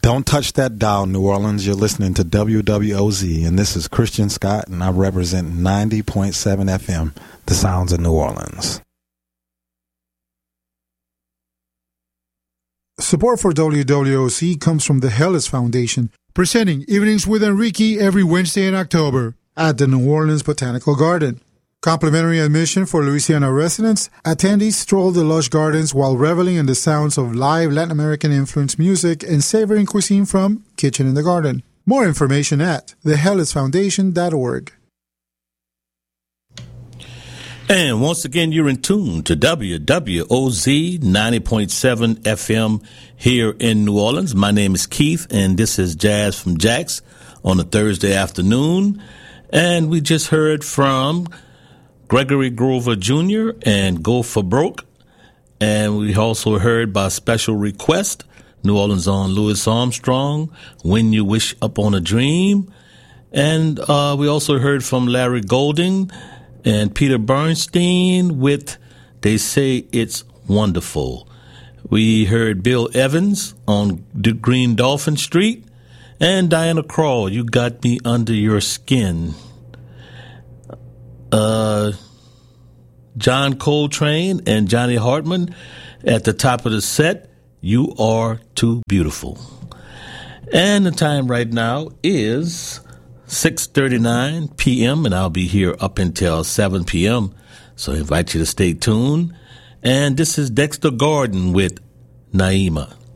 Don't touch that dial, New Orleans. You're listening to WWOZ, and this is Christian Scott, and I represent 90.7 FM, the sounds of New Orleans. Support for WWOC comes from the Hellis Foundation, presenting Evenings with Enrique every Wednesday in October at the New Orleans Botanical Garden. Complimentary admission for Louisiana residents. Attendees stroll the lush gardens while reveling in the sounds of live Latin American-influenced music and savoring cuisine from Kitchen in the Garden. More information at thehellisfoundation.org. And once again, you're in tune to WWOZ 90.7 FM here in New Orleans. My name is Keith, and this is Jazz from Jax on a Thursday afternoon. And we just heard from Gregory Grover Jr. and Go For Broke. And we also heard by special request, New Orleans on Louis Armstrong, When You Wish Upon a Dream. And we also heard from Larry Golding and Peter Bernstein with They Say It's Wonderful. We heard Bill Evans on Green Dolphin Street. And Diana Krall, You Got Me Under Your Skin. John Coltrane and Johnny Hartman at the top of the set, You Are Too Beautiful. And the time right now is 6:39 p.m., and I'll be here up until 7 p.m., so I invite you to stay tuned. And this is Dexter Gordon with Naima.